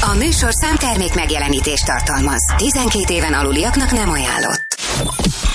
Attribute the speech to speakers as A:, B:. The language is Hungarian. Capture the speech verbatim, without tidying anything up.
A: A műsorszám termék megjelenítést tartalmaz. tizenkét éven aluliaknak nem ajánlott.